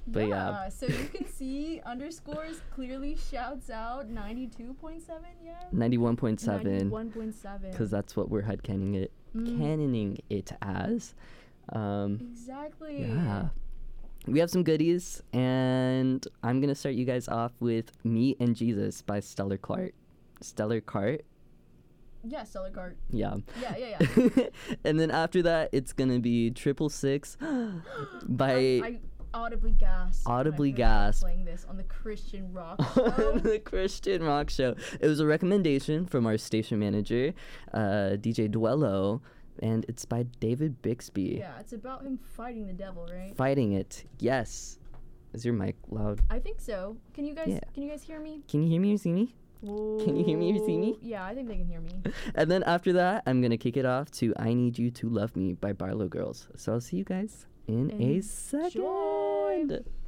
But yeah. So you can see underscores clearly shouts out 92.7, yeah? 91.7. 91.7. Because that's what we're headcanoning it as. Exactly. Yeah. We have some goodies, and I'm going to start you guys off with Me and Jesus by Stellar Cart. Stellar Cart? Yeah, Stellar Cart. Yeah. Yeah. And then after that, it's going to be 666 by... I audibly gasped. Audibly when I heard gasped. playing this on the Christian rock show. The Christian rock show. It was a recommendation from our station manager, DJ Duello, and it's by David Bixby. Yeah, it's about him fighting the devil, right? Fighting it. Yes. Is your mic loud? I think so. Can you guys hear me? Can you hear me or see me? Can you hear me or see me? Yeah, I think they can hear me. And then after that, I'm going to kick it off to I Need You to Love Me by Barlow Girls. So I'll see you guys in a second.